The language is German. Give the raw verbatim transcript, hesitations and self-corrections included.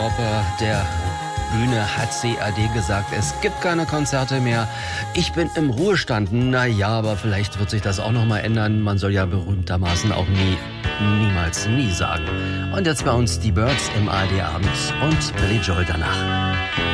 Oper der Bühne hat C A D gesagt, es gibt keine Konzerte mehr. Ich bin im Ruhestand. Naja, aber vielleicht wird sich das auch noch mal ändern. Man soll ja berühmtermaßen auch nie, niemals nie sagen. Und jetzt bei uns die Byrds im A R D Abend und Billy Joel danach.